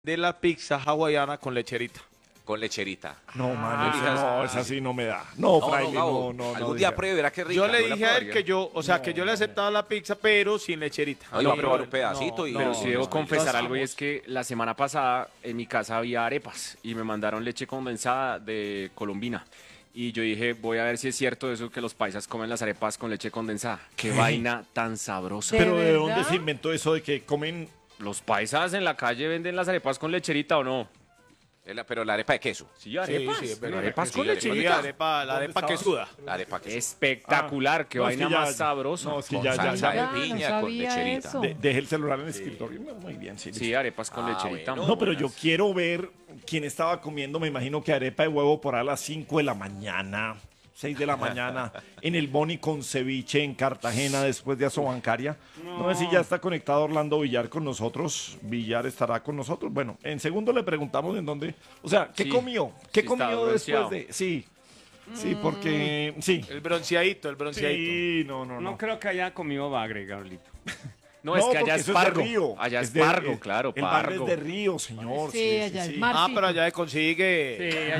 de la pizza hawaiana con lecherita. Con lecherita. No, mano, no, esa sí no me da. No, fraile, Gabo, no. algún día pruebe, verá qué rica. Yo le la dije a él probaría. que yo, o sea, que yo le aceptaba la pizza, pero sin lecherita. No, iba a probar un pedacito y... Pero sí debo confesar no, algo, y es que la semana pasada en mi casa había arepas y me mandaron leche condensada de Colombina. Y yo dije, voy a ver si es cierto eso que los paisas comen las arepas con leche condensada. Qué vaina tan sabrosa. Pero ¿de verdad? dónde se inventó eso de que comen? ¿Los paisas en la calle venden las arepas con lecherita o no? Pero la arepa de queso. Sí, arepas. sí, pero arepas sí, con arepas. Sí, lecherita. la arepa que estabas? suda. La arepa de queso. Espectacular, qué No, es vaina que ya- más sabrosa. No, es que Con ya. salsa Ah, de no piña, con sabía lecherita. eso. Dejé el celular en el escritorio. Muy bien, sí. Sí, arepas con Ah, lecherita. bueno. No, pero yo quiero ver quién estaba comiendo, me imagino que arepa de huevo por ahí a las 5 de la mañana, 6 de la mañana, en el Boni con ceviche en Cartagena después de Asobancaria. No sé si ya está conectado Orlando Villar con nosotros. Villar estará con nosotros. Bueno, en segundo le preguntamos en dónde. O sea, ¿qué Sí. comió? ¿Qué Sí, comió estaba después bronceado. de...? Sí, sí, porque... Sí. El bronceadito, el bronceadito. Sí, no. No creo que haya comido bagre, Gabrielito. No, es que porque allá eso es de pargo. Río. Allá es de- pargo, claro, El barrio pargo. es de Río, señor. Sí, allá es mar. Ah, pero allá se consigue. Sí, allá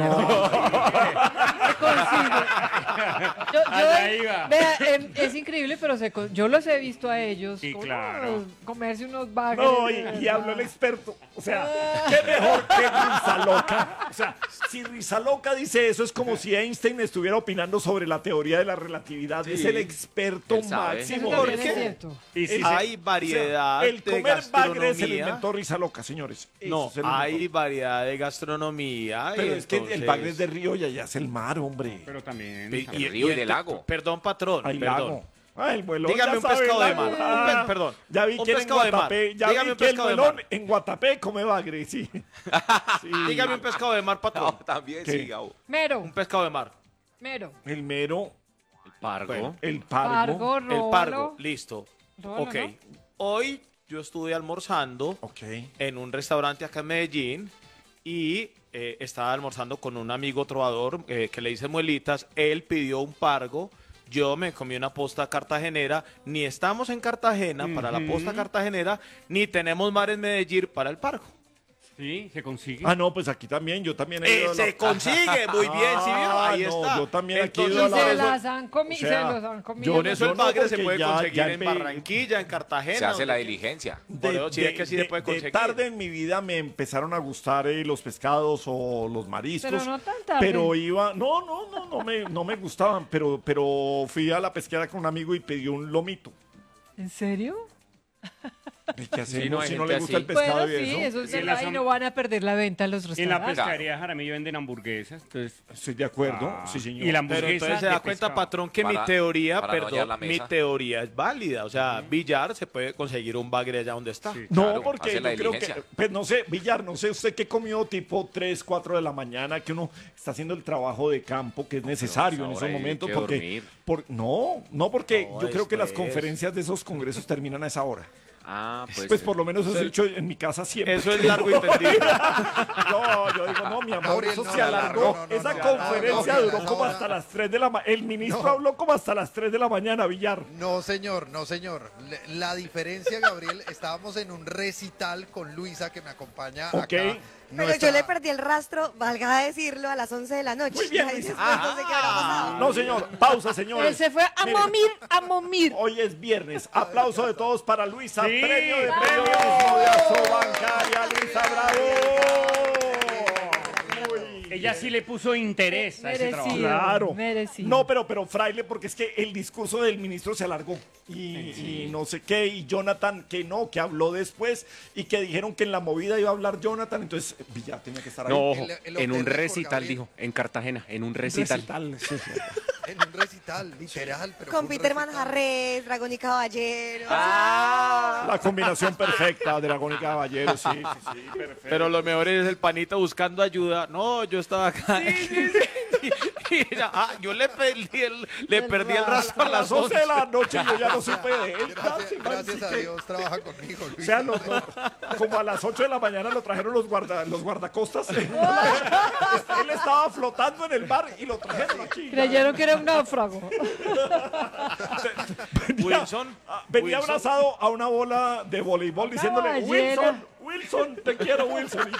Se consigue. Allá iba. Vea, es increíble, pero yo los he visto a ellos. Sí, como, claro. comerse unos bagres. No, y habló el experto. O sea, qué mejor que Rizaloca. O sea, si Rizaloca dice eso, es como si Einstein estuviera opinando sobre la teoría de la relatividad. Es el experto Él sabe. máximo. Eso ¿Por también es qué? cierto. Y sí, Hay variedad O sea, el de comer bagre se lo gastronomía. inventó Rizaloca, señores. No, Eso se lo hay inventó. variedad de gastronomía. Pero y es que el entonces- bagre es de Río y allá es el mar, hombre. pero también. Y- Del río y del lago. Perdón, patrón. Hay perdón. lago. Ah, el muelón. Dígame ya un sabe, pescado de lago. mar. Ah, Perdón. Ya vi Un que en pescado de mar. Guatapé, ya Dígame vi un que el pescado de muelón mar. en Guatapé come bagre, sí. Sí. Dígame un pescado de mar, patrón. No, también ¿Qué? sí, Gabo. Mero, Un pescado de mar. mero. El mero, El pargo. Bueno, el pargo. Pargo, El róbalo. pargo. Listo. Róbalo, Ok. ¿no? Hoy yo estuve almorzando Ok. en un restaurante acá en Medellín y estaba almorzando con un amigo trovador que le dice muelitas. Él pidió un pargo. Yo me comí una posta cartagenera. Ni estamos en Cartagena para la posta cartagenera, ni tenemos mar en Medellín para el pargo. Sí, se consigue. Ah, no, pues aquí también, yo también he ido a la- Se consigue, muy bien, ¿sí vieron? Ahí no, está. yo también aquí he Entonces, ido a Y la- se eso- las han comido, o sea, se los han comido. yo Con eso el no, bagre se porque puede ya- conseguir ya en me- Barranquilla, en Cartagena. Se hace la donde- diligencia. Por eso sí es que sí se puede conseguir. tarde en mi vida me empezaron a gustar los pescados o los mariscos. Pero no tan tarde. Pero iba, no me gustaban, pero fui a la pesquera con un amigo y pidió un lomito. ¿En serio? ¿Y qué hacemos no, hay si no gente le gusta así. el pescado Bueno, y sí, eso? eso es Sí, verdad, las y han- no van a perder la venta en los En la restaurantes. pescadería Jaramillo venden hamburguesas. Entonces, Estoy de acuerdo, sí señor. Y la Pero hamburguesa entonces se da de cuenta, pescado. patrón, que mi Para- teoría, para no hallar la perdón, mi mesa. teoría es válida. O sea, Villar se puede conseguir un bagre allá donde está. Sí. No, Claro, porque hace yo la creo que, diligencia. pues no sé, Villar, no sé usted qué comió tipo 3, 4 de la mañana, que uno está haciendo el trajo de campo que es necesario en ahora esos hay momentos, que porque, dormir. no, porque No, yo creo que las después. conferencias de esos congresos terminan a esa hora. Ah, Pues por lo menos eso he hecho en mi casa siempre. Eso es largo y tendido. No, yo digo, no, mi amor, Gabriel, eso no, se no, alargó. no, no, Esa no, conferencia no, duró no, como no. hasta las 3 de la mañana. El ministro No. habló como hasta las 3 de la mañana, Villar. No, señor, no, señor. La diferencia, Gabriel, estábamos en un recital con Luisa, que me acompaña Ok. acá. Pero yo le perdí el rastro, valga decirlo, a las 11 de la noche. Muy bien, Ay, Luisa. después no sé qué habrá pasado. No, señor, pausa, Él señores. se fue a Mire. momir, a momir. Hoy es viernes. Aplauso de todos para Luisa. Sí, Premio de bravo. periodismo de Asobancaria. Luisa, bravo. Uy. ella sí le puso interés a ese trabajo. Merecido. Claro. Merecido. No, pero Fraile, porque es que el discurso del ministro se alargó. Y no sé qué. Y Jonathan, que no, que habló después. Y que dijeron que en la movida iba a hablar Jonathan. Entonces, Villar tenía que estar ahí. No, ojo, El en un hotel de recital, Gabriel. dijo, en Cartagena, en un recital. Sí, sí. En un recital, literal. Pero Con fue un Peter recital. Manjarres, Dragón y Caballero. La combinación perfecta, Dragón y Caballero, sí, perfecto. Pero lo mejor es el panita buscando ayuda. No, yo estaba acá. Y era, yo le perdí el rastro A las 11 de la noche yo ya no supe de él. Gracias a que- Dios trabaja conmigo, Luis. O sea, como a las 8 de la mañana lo trajeron los guardacostas. Él estaba flotando en el mar y lo trajeron aquí. Creyeron que era un náufrago. Wilson. Venía Wilson. abrazado a una bola de voleibol diciéndole, ballena. Wilson, Wilson, te quiero, Wilson.